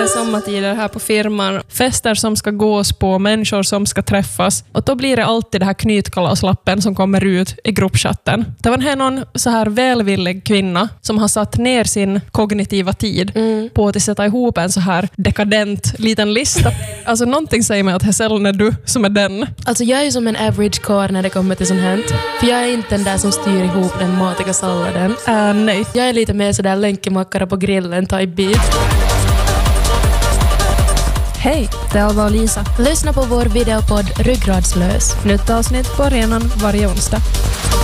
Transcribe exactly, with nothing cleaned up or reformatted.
sommartider här på firman. Fester som ska gås på, människor som ska träffas. Och då blir det alltid det här knytkalauslappen som kommer ut i gruppchatten. Det var här någon så här välvillig kvinna som har satt ner sin kognitiva tid mm. på att sätta ihop en så här dekadent liten lista. Alltså någonting säger mig att Hesseln är du som är den. Alltså jag är ju som en average car när det kommer till sånt här. För jag är inte den där som styr ihop den matiga salladen. Uh, nej. Jag är lite mer sådär länkemakare på grillen, type beat. Hej, det är Alva och Lisa. Lyssna på vår videopodd Ryggradslös. Nytt avsnitt på arenan varje onsdag.